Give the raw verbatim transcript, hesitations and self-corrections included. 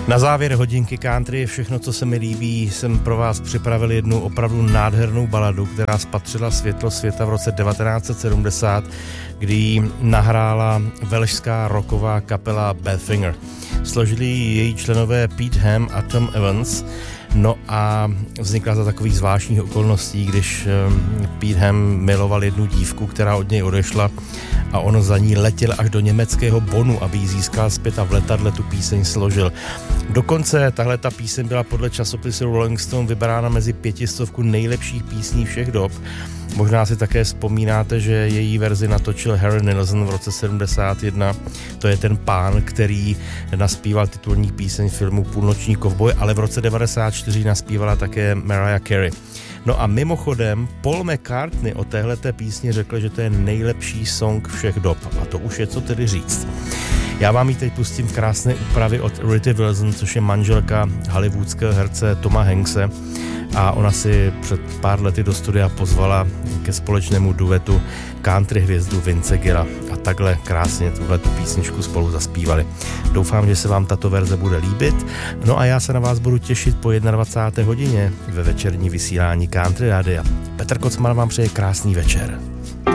Na závěr hodinky country je všechno, co se mi líbí. Jsem pro vás připravil jednu opravdu nádhernou baladu, která spatřila světlo světa v roce devatenáct set sedmdesát, kdy ji nahrála velšská rocková kapela Badfinger. Složili její členové Pete Ham a Tom Evans. No a vznikla za takových zvláštních okolností, když Pete Ham miloval jednu dívku, která od něj odešla a on za ní letěl až do německého Bonnu, aby ji získal zpět a v letadle tu píseň složil. Dokonce tahle ta píseň byla podle časopisu Rolling Stone vybrána mezi pětistovku nejlepších písní všech dob. Možná si také vzpomínáte, že její verzi natočil Harry Nilsson v roce sedmdesát jedna. To je ten pán, který naspíval titulní píseň filmu Půlnoční kovboj, ale v roce devadesát čtyři naspívala také Mariah Carey. No a mimochodem Paul McCartney o téhleté písni řekl, že to je nejlepší song všech dob. A to už je co tedy říct. Já vám ji teď pustím v krásné úpravy od Ritty Wilson, což je manželka hollywoodského herce Toma Hankse. A ona si před pár lety do studia pozvala ke společnému duetu country hvězdu Vince Gilla. A takhle krásně tuhletu písničku spolu zaspívali. Doufám, že se vám tato verze bude líbit. No a já se na vás budu těšit po dvacáté jedné hodině ve večerní vysílání Country Rádia. Petr Kocman vám přeje krásný večer.